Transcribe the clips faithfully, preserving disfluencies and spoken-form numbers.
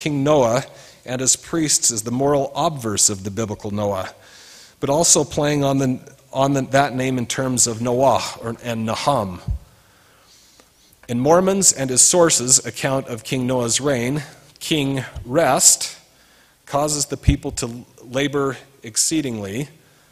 King Noah and his priests as the moral obverse of the biblical Noah, but also playing on the on the, that name in terms of Noah or, and Naham. In Mormon's and his sources' account of King Noah's reign, King Rest causes the people to labor exceedingly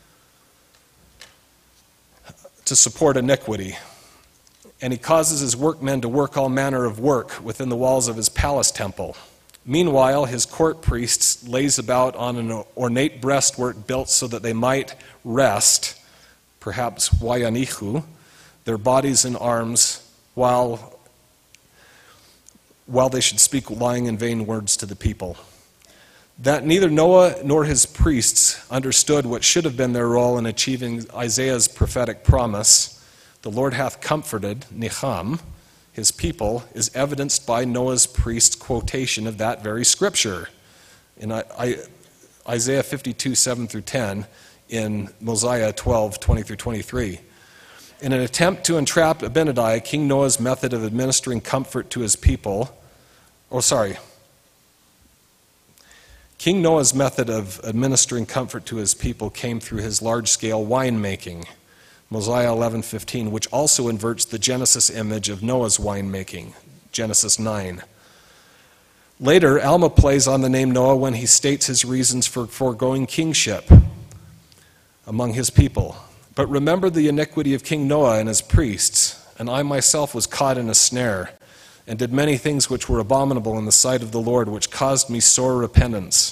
to support iniquity. And he causes his workmen to work all manner of work within the walls of his palace temple. Meanwhile, his court priests lays about on an ornate breastwork built so that they might rest, perhaps wayanichu, their bodies and arms, while, while they should speak lying and vain words to the people. That neither Noah nor his priests understood what should have been their role in achieving Isaiah's prophetic promise, the Lord hath comforted, Necham, his people, is evidenced by Noah's priest's quotation of that very scripture in Isaiah fifty-two, seven through ten, in Mosiah twelve, twenty through twenty-three. In an attempt to entrap Abinadi, King Noah's method of administering comfort to his people, oh sorry, King Noah's method of administering comfort to his people came through his large-scale winemaking, Mosiah eleven fifteen, which also inverts the Genesis image of Noah's winemaking, Genesis nine. Later, Alma plays on the name Noah when he states his reasons for foregoing kingship among his people. But remember the iniquity of King Noah and his priests, and I myself was caught in a snare, and did many things which were abominable in the sight of the Lord, which caused me sore repentance.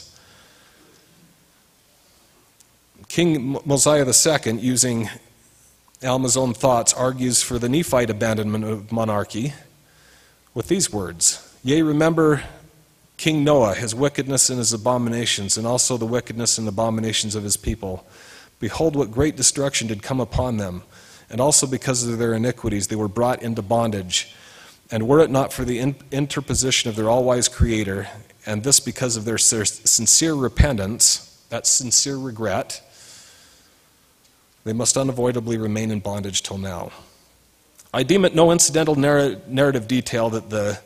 King Mosiah the Second, using Alma's own thoughts, argues for the Nephite abandonment of monarchy with these words: Yea, remember King Noah, his wickedness and his abominations, and also the wickedness and abominations of his people. Behold, what great destruction did come upon them, and also because of their iniquities they were brought into bondage. And were it not for the interposition of their all-wise Creator, and this because of their sincere repentance, that sincere regret, they must unavoidably remain in bondage till now. I deem it no incidental narr- narrative detail that the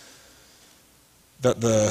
that the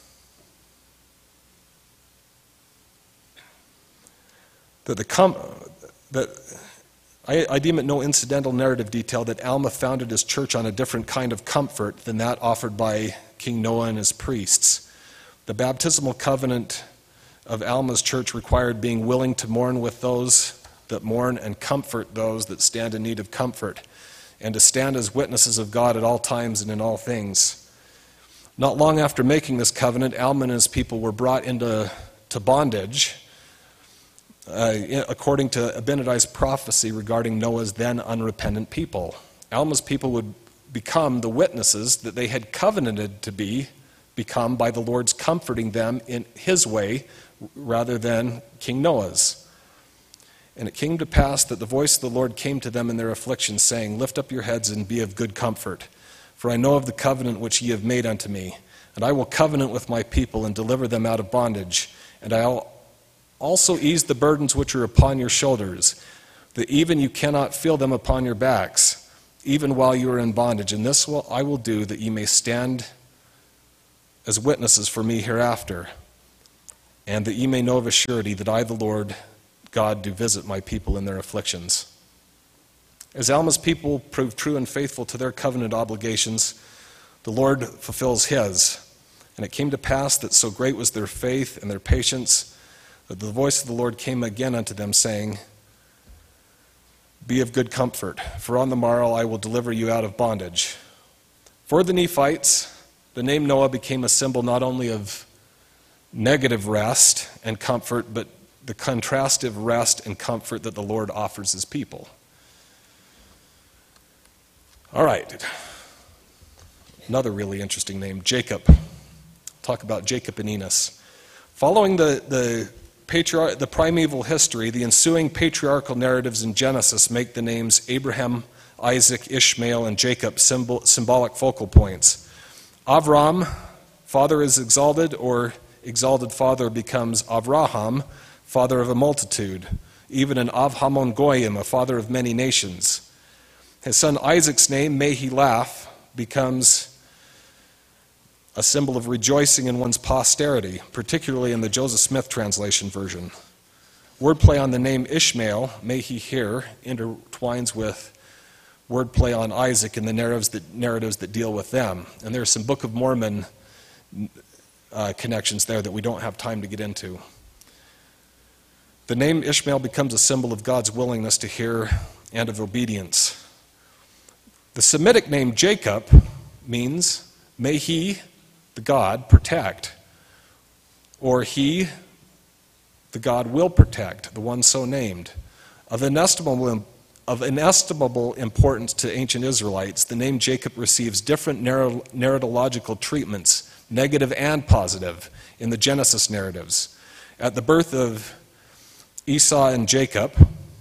that the com- that I, I deem it no incidental narrative detail that Alma founded his church on a different kind of comfort than that offered by King Noah and his priests. The baptismal covenant of Alma's church required being willing to mourn with those that mourn and comfort those that stand in need of comfort, and to stand as witnesses of God at all times and in all things. Not long after making this covenant, Alma and his people were brought into to bondage, uh, according to Abinadi's prophecy regarding Noah's then unrepentant people. Alma's people would become the witnesses that they had covenanted to be, become by the Lord's comforting them in his way rather than King Noah's. And it came to pass that the voice of the Lord came to them in their affliction, saying, Lift up your heads and be of good comfort, for I know of the covenant which ye have made unto me. And I will covenant with my people and deliver them out of bondage. And I'll also ease the burdens which are upon your shoulders, that even you cannot feel them upon your backs, even while you are in bondage. And this will I will do, that ye may stand as witnesses for me hereafter, and that ye may know of a surety that I, the Lord God, do visit my people in their afflictions. As Alma's people prove true and faithful to their covenant obligations, the Lord fulfills his. And it came to pass that so great was their faith and their patience, that the voice of the Lord came again unto them, saying, Be of good comfort, for on the morrow I will deliver you out of bondage. For the Nephites, the name Noah became a symbol not only of negative rest and comfort, but the contrastive rest and comfort that the Lord offers his people. All right. Another really interesting name, Jacob. Talk about Jacob and Enos. Following the, the, patriarch, the primeval history, the ensuing patriarchal narratives in Genesis make the names Abraham, Isaac, Ishmael, and Jacob symbol, symbolic focal points. Avram, father is exalted, or exalted father becomes Avraham, father of a multitude, even an Avhamon Goyim, a father of many nations. His son Isaac's name, May he laugh, becomes a symbol of rejoicing in one's posterity, particularly in the Joseph Smith translation version. Wordplay on the name Ishmael, may he hear, intertwines with wordplay on Isaac in the narratives that, narratives that deal with them. And there's some Book of Mormon uh, connections there that we don't have time to get into. The name Ishmael becomes a symbol of God's willingness to hear and of obedience. The Semitic name Jacob means, may he, the God, protect, or he, the God, will protect, the one so named. Of inestimable, of inestimable importance to ancient Israelites, the name Jacob receives different narr- narratological treatments, negative and positive, in the Genesis narratives. At the birth of Esau and Jacob,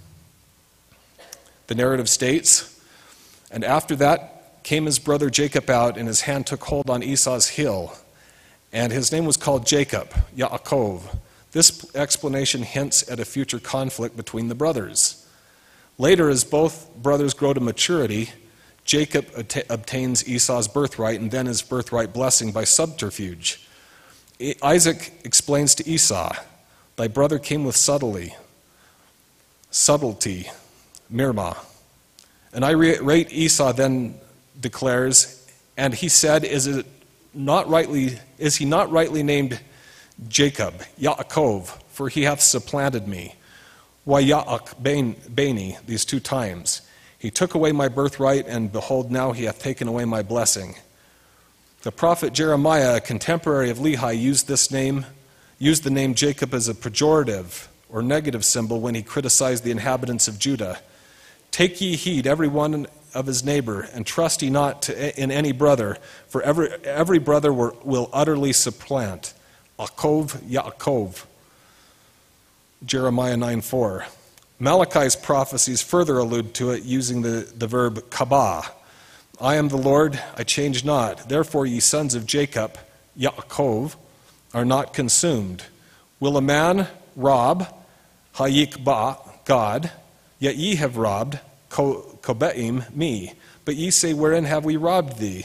the narrative states, and after that came his brother Jacob out, and his hand took hold on Esau's heel, and his name was called Jacob, Yaakov. This explanation hints at a future conflict between the brothers. Later, as both brothers grow to maturity, Jacob att- obtains Esau's birthright and then his birthright blessing by subterfuge. Isaac explains to Esau, thy brother came with subtlety, subtlety, mirma. And I rate Esau then declares, and he said, is it not rightly, is he not rightly named Jacob, Yaakov, for he hath supplanted me. Why Yaak Bani, these two times. He took away my birthright, and behold, now he hath taken away my blessing. The prophet Jeremiah, a contemporary of Lehi, used this name, used the name Jacob as a pejorative or negative symbol when he criticized the inhabitants of Judah. Take ye heed, every one of his neighbor, and trust ye not to, in any brother, for every, every brother will, will utterly supplant. Akov, Yaakov. Jeremiah nine four. Malachi's prophecies further allude to it using the, the verb kabah. I am the Lord, I change not. Therefore, ye sons of Jacob, Yaakov, are not consumed. Will a man rob, Hayikba, God, yet ye have robbed, Kobeim, me. But ye say, wherein have we robbed thee?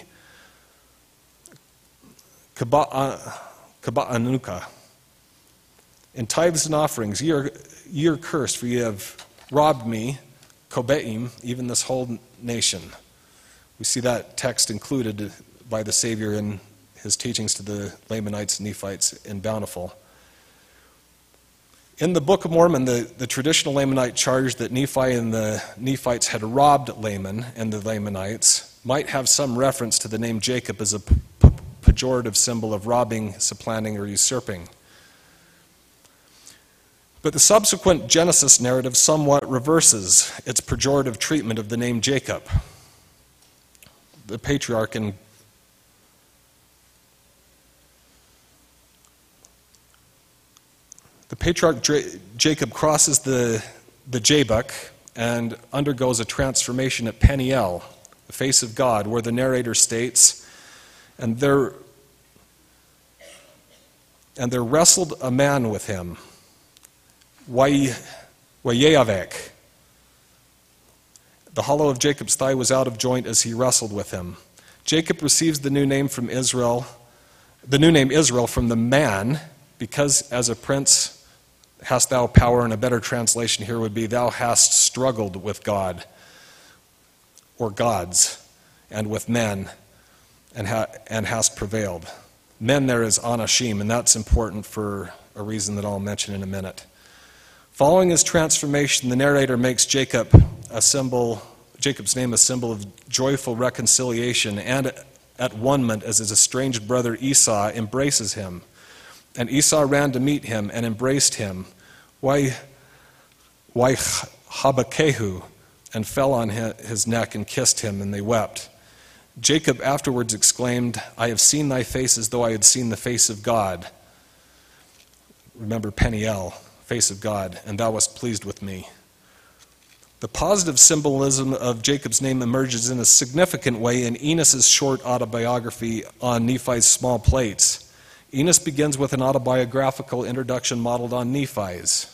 Kaba'anuka. In tithes and offerings, ye are, ye are cursed, for ye have robbed me, Kobeim, even this whole nation. We see that text included by the Savior in his teachings to the Lamanites and Nephites in Bountiful. In the Book of Mormon, the, the traditional Lamanite charge that Nephi and the Nephites had robbed Laman and the Lamanites might have some reference to the name Jacob as a p- p- pejorative symbol of robbing, supplanting, or usurping. But the subsequent Genesis narrative somewhat reverses its pejorative treatment of the name Jacob. The patriarch in The patriarch Jacob crosses the, the Jabbok and undergoes a transformation at Peniel, the face of God, where the narrator states, and there, and there wrestled a man with him, Wayeyavek. The hollow of Jacob's thigh was out of joint as he wrestled with him. Jacob receives the new name from Israel, the new name Israel from the man, because as a prince hast thou power, and a better translation here would be, thou hast struggled with God, or gods, and with men, and, ha- and hast prevailed. Men there is Anashim, and that's important for a reason that I'll mention in a minute. Following his transformation, the narrator makes Jacob a symbol, Jacob's name a symbol of joyful reconciliation and at one-ment as his estranged brother Esau embraces him. And Esau ran to meet him and embraced him, why, why Habakehu, and fell on his neck and kissed him, and they wept. Jacob afterwards exclaimed, I have seen thy face as though I had seen the face of God. Remember Peniel, face of God, and thou wast pleased with me. The positive symbolism of Jacob's name emerges in a significant way in Enos's short autobiography on Nephi's small plates. Enos begins with an autobiographical introduction modeled on Nephi's.